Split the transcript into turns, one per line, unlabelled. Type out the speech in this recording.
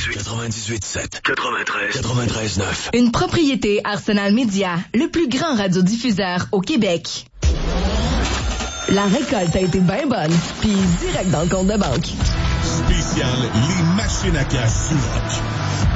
98.7. 93.9.
Une propriété Arsenal Média, le plus grand radiodiffuseur au Québec. La récolte a été bien bonne, puis direct dans le compte de banque.
Spécial, les machines à cash sous rock.